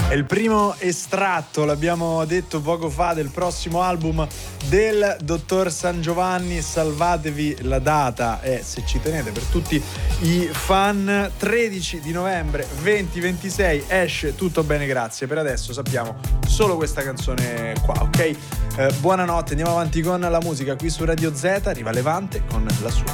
È il primo estratto, l'abbiamo detto poco fa, del prossimo album del Dottor San Giovanni. Salvatevi la data, se ci tenete, per tutti i fan, 13 di novembre 2026 esce Tutto bene grazie. Per adesso sappiamo solo questa canzone qua, ok? Buonanotte, andiamo avanti con la musica qui su Radio Z. Arriva Levante con la sua